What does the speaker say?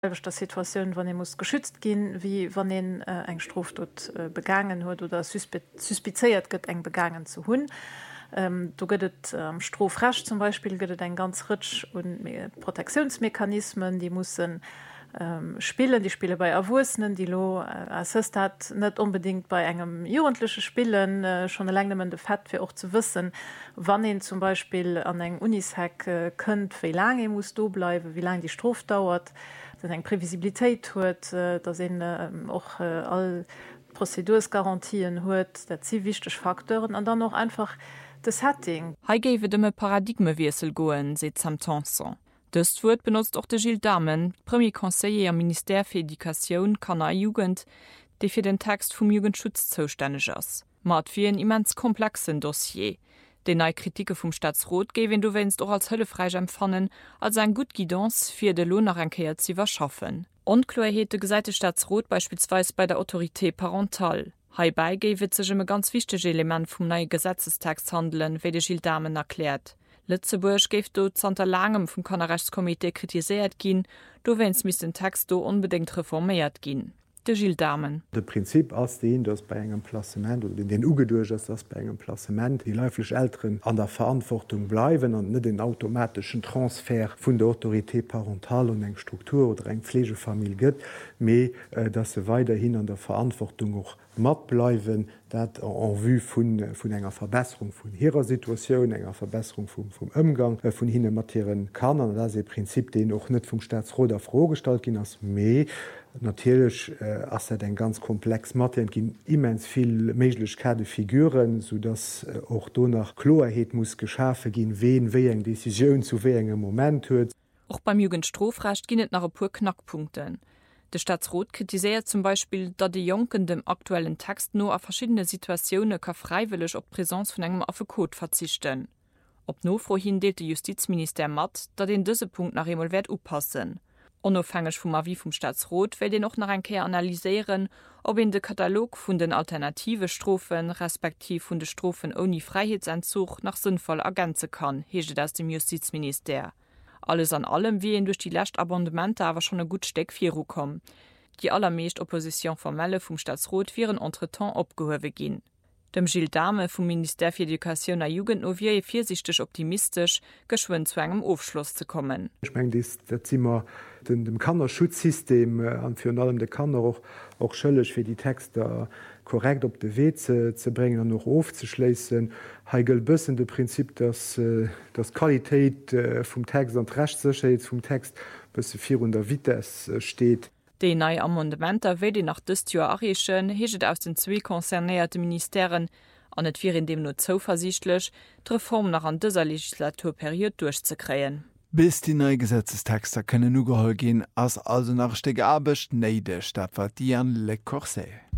der Situation, wann muss geschützt gehen, wie wann den eng Straftat begangen hat oder suspiziert gött eng begangen zu hun. Du gëtt Strafrecht zum Beispiel gëtt ein ganz rich und Protektionsmechanismen, die mussssen spielen, die Spiele bei Erwussenen, die lo assist hat net unbedingt bei engem jugendliche Spielen schon lange de Fett für auch zu wissen, wann ihn zum Beispiel an eng Unishack könnt, wie lange muss du bleiben, wie lange die Strophe dauert, dass eng Prävisibilität huet, da sind auch all Prozedursgarantien huet, der zi wichtig Faktoren und dann noch einfach das Setting. Hei gewe demme Paradigmewesel goen, se Sam Thompson. Dëst Wort benutzt auch de Gilles Damen, Premier Conseiller am Ministère für Education, Kanner Jugend, der für den Text vom Jugendschutz zuständig ist. Mat für ein immens komplexen Dossier. Die neue Kritike vom Staatsrat geben du wennst auch als höllefreich empfangen, als ein gut Guidance für de Lohnerrankeier zu verschaffen. Unklarheete gesäite Staatsrat beispielsweise bei der Autorité parental. Hierbei gebe sich ein ganz wichtiges Element vom neuen Gesetzestext handeln, wie de Gilles Damen erklärt. Lützeburg geft du zanter langem vum Kannerrechtskomitee kritisiert gin, du wennst mis den Text du unbedingt reformiert gin. De Gilles Damen. De Prinzip ass den, dats bei engem Placement oder den ugedurch ass dats bei engem Placement die läuflech Eltern an der Verantwortung bleiwen an net den automatischen Transfer vun der Autorité parental und eng Struktur oder eng Pflegefamilie gëtt, méi dat se weiterhin an der Verantwortung och mat bleiwen, dat en vue vun enger Verbesserung vun hireer Situationun, enger Verbesserung vum Ömgang vun hinne Materien kann an se Prinzip den och net vum Staatsroder frohgestalt gin ass méi. Natürlich ass er en ganz komplex Mathe ginn immens viel Meiglechkade Figuren, so dasss auch do nach Klarheet muss geschafe gin, wen wéi eng Deciioun zu wé engem Moment huet. Auch beim Jugendstrafrecht ginnet nach pur Knackpunkten. Der Staatsrat kritisiert zum Beispiel, dass die Jonken dem aktuellen Text nur auf verschiedene Situationen ka freiwillig op Präsenz von engem Affekot verzichten. Ob no vorhin deelt der Justizminister mat, dat den dëse Punkt nach einmal wert oppassen. Unabhängig vom Avis vom Staatsrat will den noch nach ein Kehr analysieren, ob in den Katalog von den alternative Strophen respektiv von den Strophen ohne Freiheitsentzug noch sinnvoll ergänzen kann, heisst das dem Justizminister. Alles an allem wie durch die Letztabonnemente aber schon ein gut Steck vieru kommen. Die allermeist Opposition formelle vom Staatsrat wären entretemps abgehoben gehen. Dem Gilles Dame vom Ministère für Education und Jugend no wie vorsichtig optimistisch, geschwind zu einem Aufschluss zu kommen. Ich meine, das immer dem Kannerschutzsystem an für allem de Kanner auch schëllech für die Texte korrekt op de Weg zu bringen und noch aufzuschließen. Heigel bëssen de Prinzip, dass Qualität vom Text und Rechtssicherheit vom Text bis 400 Vitesse steht. Die neue Amendementer werden nach dieses Jahr erreichen, heisst aus den zwei konzernierten Ministerien, an et wir in dem nur zuversichtlich, die Reform nach an dieser Legislaturperiode durchzukriegen. Bis die neue Gesetzestexte können nur geholt gehen, als also nach Stege Arbeit, neide Stadt, die an Le Corset.